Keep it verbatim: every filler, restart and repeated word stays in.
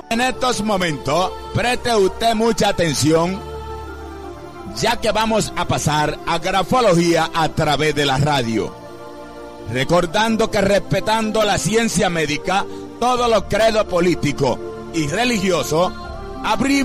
En estos momentos, preste usted mucha atención, ya que vamos a pasar a grafología a través de la radio. Recordando que respetando la ciencia médica, todos los credos políticos y religiosos, abrimos